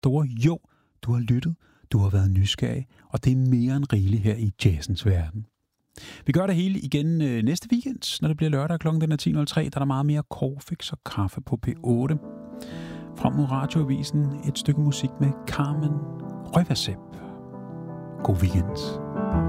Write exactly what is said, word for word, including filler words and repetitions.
store jo. Du har lyttet, du har været nysgerrig, og det er mere end rigeligt her i jazzens verden. Vi gør det hele igen øh, næste weekend, når det bliver lørdag klokken den er ti nul tre, der er der meget mere Corfix og kaffe på P otte. Frem mod radioavisen et stykke musik med Carmen Røversep. God weekend.